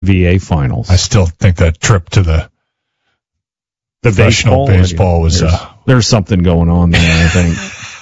VA finals. I still think that trip to the professional baseball was... There's something going on there, I think.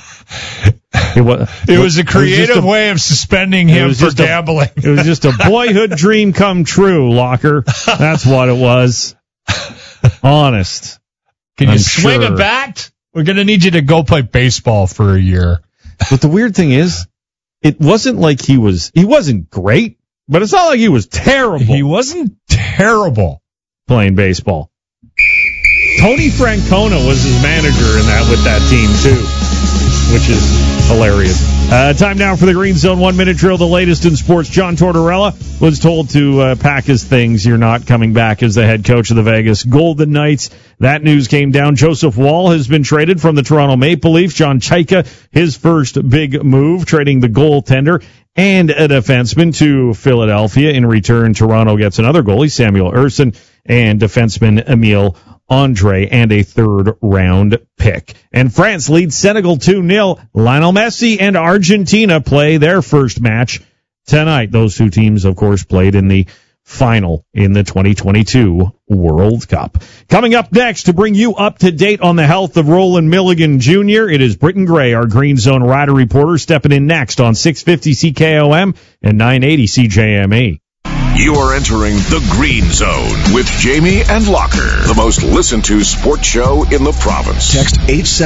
It was a creative way of suspending him for gambling. It was just a boyhood dream come true, Locker. That's what it was. Honest. Can you swing a bat? We're going to need you to go play baseball for a year. But the weird thing is, it wasn't like he wasn't great, but it's not like he was terrible. He wasn't terrible playing baseball. Tony Francona was his manager with that team too, which is hilarious. Time now for the Green Zone 1-minute drill, the latest in sports. John Tortorella was told to pack his things. You're not coming back as the head coach of the Vegas Golden Knights. That news came down. Joseph Wall has been traded from the Toronto Maple Leafs. John Chaika, his first big move, trading the goaltender and a defenseman to Philadelphia. In return, Toronto gets another goalie, Samuel Ersson, and defenseman Emile Andre, and a third-round pick. And France leads Senegal 2-0. Lionel Messi and Argentina play their first match tonight. Those two teams, of course, played in the final in the 2022 World Cup. Coming up next to bring you up to date on the health of Roland Milligan Jr., it is Britton Gray, our Green Zone rider reporter, stepping in next on 650 CKOM and 980 CJME. You are entering the Green Zone with Jamie and Locker, the most listened to sports show in the province. Text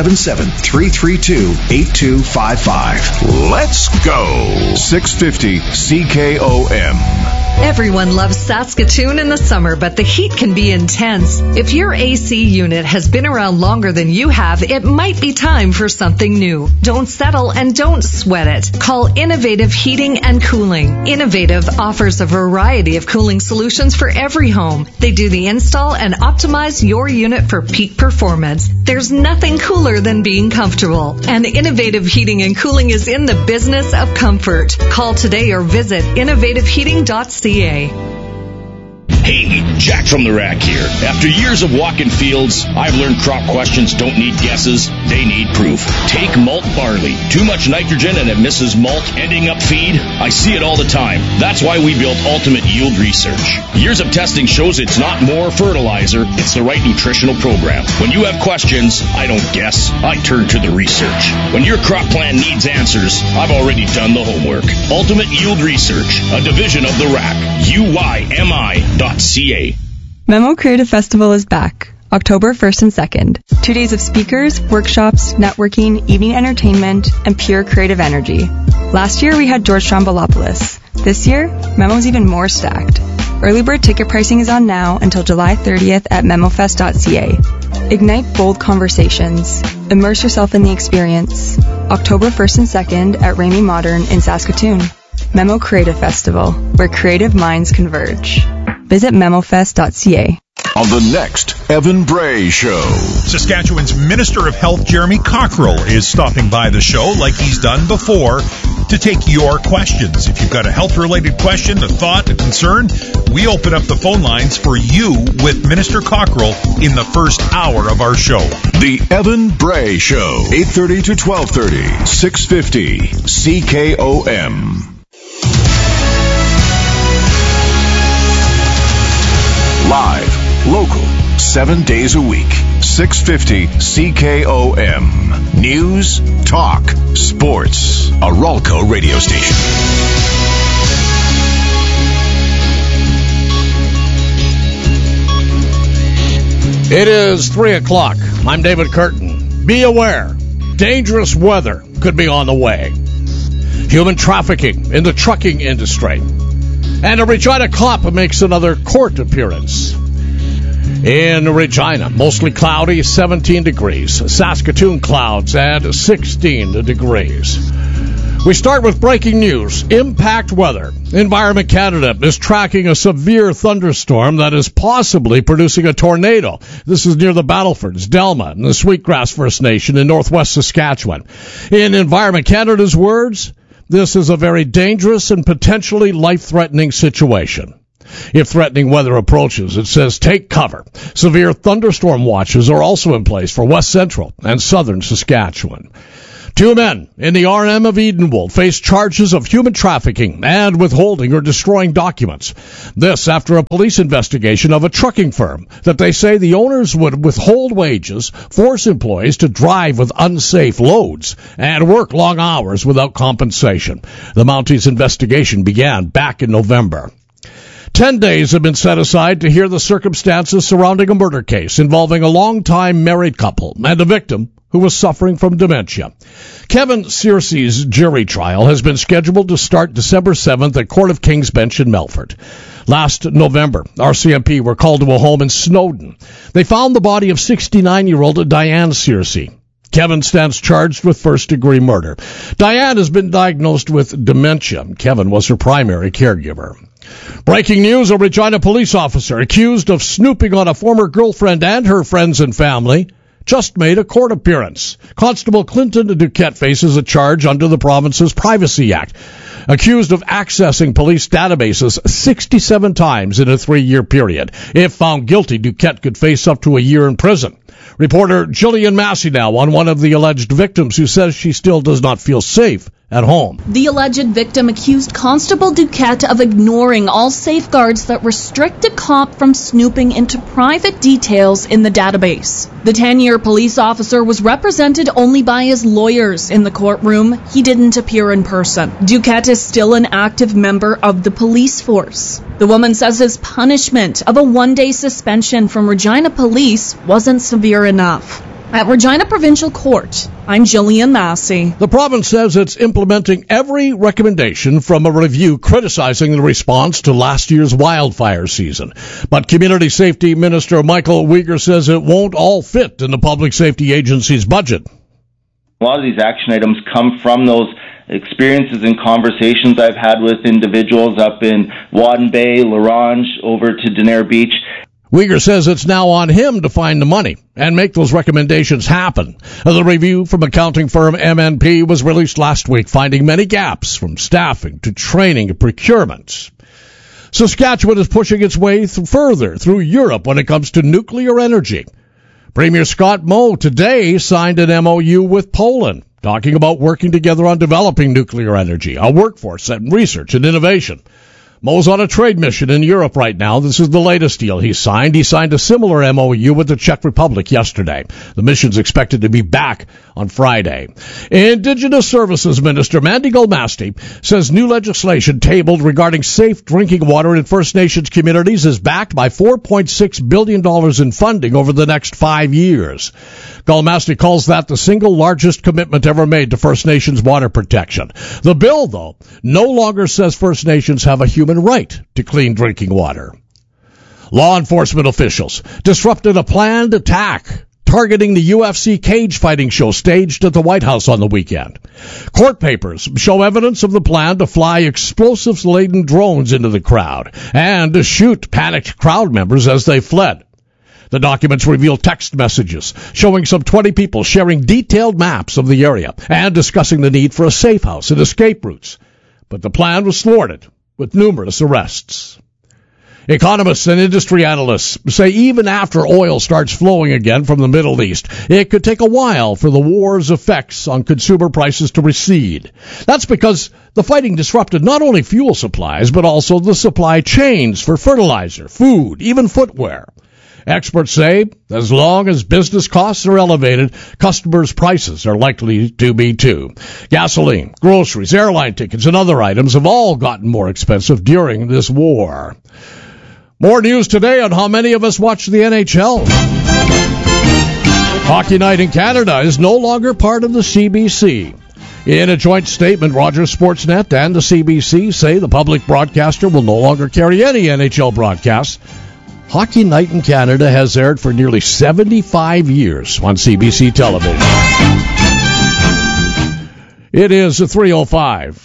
877-332-8255. Let's go. 650 CKOM. Everyone loves Saskatoon in the summer, but the heat can be intense. If your AC unit has been around longer than you have, it might be time for something new. Don't settle and don't sweat it. Call Innovative Heating and Cooling. Innovative offers a variety of cooling solutions for every home. They do the install and optimize your unit for peak performance. There's nothing cooler than being comfortable. And Innovative Heating and Cooling is in the business of comfort. Call today or visit innovativeheating.ca. Hey, Jack from the Rack here. After years of walking fields, I've learned crop questions don't need guesses, they need proof. Take malt barley. Too much nitrogen and it misses malt, ending up feed. I see it all the time. That's why we built Ultimate Yield Research. Years of testing shows it's not more fertilizer, it's the right nutritional program. When you have questions, I don't guess, I turn to the research. When your crop plan needs answers, I've already done the homework. Ultimate Yield Research, a division of the Rack. UYMI.ca. Memo Creative Festival is back, October 1st and 2nd. 2 days of speakers, workshops, networking, evening entertainment, and pure creative energy. Last year we had George Stroumboulopoulos. This year, Memo's even more stacked. Early bird ticket pricing is on now until July 30th at memofest.ca. Ignite bold conversations. Immerse yourself in the experience. October 1st and 2nd at Ramey Modern in Saskatoon. Memo Creative Festival, where creative minds converge. Visit memofest.ca. On the next Evan Bray Show. Saskatchewan's Minister of Health, Jeremy Cockrell, is stopping by the show like he's done before to take your questions. If you've got a health-related question, a thought, a concern, we open up the phone lines for you with Minister Cockrell in the first hour of our show. The Evan Bray Show, 8:30 to 12:30, 650 CKOM. Live, local, 7 days a week. 650 CKOM. News, talk, sports. A Ralco radio station. It is 3 o'clock. I'm David Curtin. Be aware, dangerous weather could be on the way. Human trafficking in the trucking industry. And a Regina cop makes another court appearance. In Regina, mostly cloudy, 17 degrees. Saskatoon clouds at 16 degrees. We start with breaking news. Impact weather. Environment Canada is tracking a severe thunderstorm that is possibly producing a tornado. This is near the Battlefords, Delma, and the Sweetgrass First Nation in northwest Saskatchewan. In Environment Canada's words, this is a very dangerous and potentially life-threatening situation. If threatening weather approaches, it says take cover. Severe thunderstorm watches are also in place for west central and southern Saskatchewan. Two men in the RM of Edenwold face charges of human trafficking and withholding or destroying documents. This after a police investigation of a trucking firm that they say the owners would withhold wages, force employees to drive with unsafe loads, and work long hours without compensation. The Mounties investigation began back in November. 10 days have been set aside to hear the circumstances surrounding a murder case involving a long-time married couple and a victim who was suffering from dementia. Kevin Searcy's jury trial has been scheduled to start December 7th at Court of King's Bench in Melfort. Last November, RCMP were called to a home in Snowdon. They found the body of 69-year-old Diane Searcy. Kevin stands charged with first-degree murder. Diane has been diagnosed with dementia. Kevin was her primary caregiver. Breaking news, a Regina police officer accused of snooping on a former girlfriend and her friends and family just made a court appearance. Constable Clinton Duquette faces a charge under the province's Privacy Act, accused of accessing police databases 67 times in a 3-year period. If found guilty, Duquette could face up to a year in prison. Reporter Jillian Massey now on one of the alleged victims who says she still does not feel safe at home. The alleged victim accused Constable Duquette of ignoring all safeguards that restrict a cop from snooping into private details in the database. The 10-year police officer was represented only by his lawyers in the courtroom. He didn't appear in person. Duquette is still an active member of the police force. The woman says his punishment of a 1-day suspension from Regina Police wasn't severe enough. At Regina Provincial Court, I'm Jillian Massey. The province says it's implementing every recommendation from a review criticizing the response to last year's wildfire season. But Community Safety Minister Michael Uyghur says it won't all fit in the Public Safety Agency's budget. A lot of these action items come from those experiences and conversations I've had with individuals up in Wadden Bay, Larange, over to Denair Beach. Uyghur says it's now on him to find the money and make those recommendations happen. The review from accounting firm MNP was released last week, finding many gaps from staffing to training to procurement. Saskatchewan is pushing its way further through Europe when it comes to nuclear energy. Premier Scott Moe today signed an MOU with Poland, talking about working together on developing nuclear energy, a workforce and research and innovation. Moe's on a trade mission in Europe right now. This is the latest deal he signed. He signed a similar MOU with the Czech Republic yesterday. The mission's expected to be back on Friday. Indigenous Services Minister Mandy Gulmasti says new legislation tabled regarding safe drinking water in First Nations communities is backed by $4.6 billion in funding over the next 5 years. Gulmasti calls that the single largest commitment ever made to First Nations water protection. The bill, though, no longer says First Nations have a human right to clean drinking water. Law enforcement officials disrupted a planned attack targeting the UFC cage fighting show staged at the White House on the weekend. Court papers show evidence of the plan to fly explosives-laden drones into the crowd and to shoot panicked crowd members as they fled. The documents reveal text messages showing some 20 people sharing detailed maps of the area and discussing the need for a safe house and escape routes. But the plan was thwarted with numerous arrests. Economists and industry analysts say even after oil starts flowing again from the Middle East, it could take a while for the war's effects on consumer prices to recede. That's because the fighting disrupted not only fuel supplies, but also the supply chains for fertilizer, food, even footwear. Experts say as long as business costs are elevated, customers' prices are likely to be too. Gasoline, groceries, airline tickets, and other items have all gotten more expensive during this war. More news today on how many of us watch the NHL. Hockey Night in Canada is no longer part of the CBC. In a joint statement, Rogers Sportsnet and the CBC say the public broadcaster will no longer carry any NHL broadcasts. Hockey Night in Canada has aired for nearly 75 years on CBC television. It is 3:05.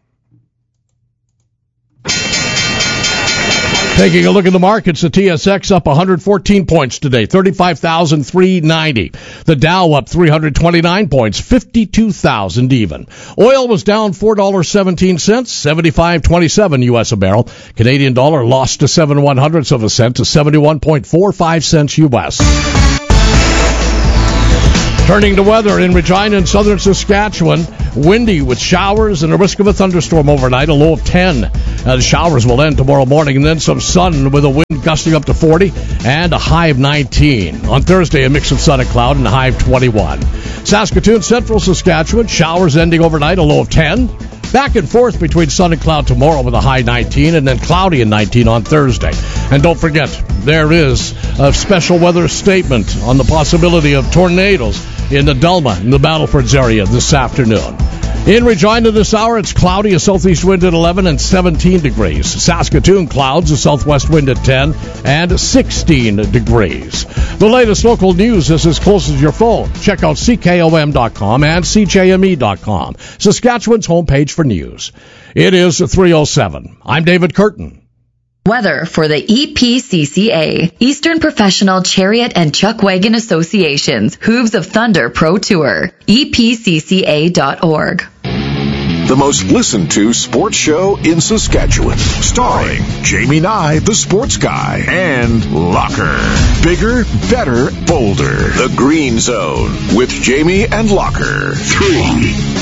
Taking a look at the markets, the TSX up 114 points today, 35,390. The Dow up 329 points, 52,000 even. Oil was down $4.17, 75.27 U.S. a barrel. Canadian dollar lost to 7/100ths of a cent to 71.45 cents U.S. Turning to weather in Regina and southern Saskatchewan, windy with showers and a risk of a thunderstorm overnight, a low of 10. The showers will end tomorrow morning, and then some sun with a wind gusting up to 40 and a high of 19. On Thursday, a mix of sun and cloud and a high of 21. Saskatoon, central Saskatchewan, showers ending overnight, a low of 10. Back and forth between sun and cloud tomorrow with a high 19, and then cloudy and 19 on Thursday. And don't forget, there is a special weather statement on the possibility of tornadoes in the Delma and the Battlefords area this afternoon. In Regina this hour, it's cloudy, a southeast wind at 11 and 17 degrees. Saskatoon, clouds, a southwest wind at 10 and 16 degrees. The latest local news is as close as your phone. Check out CKOM.com and CJME.com, Saskatchewan's homepage for news. It is 3:07. I'm David Curtin. Weather for the EPCCA, Eastern Professional Chariot and Chuck Wagon Association's Hooves of Thunder Pro Tour, EPCCA.org. The most listened to sports show in Saskatchewan. Starring Jamie Nye, the sports guy, and Locker. Bigger, better, bolder. The Green Zone with Jamie and Locker. 3.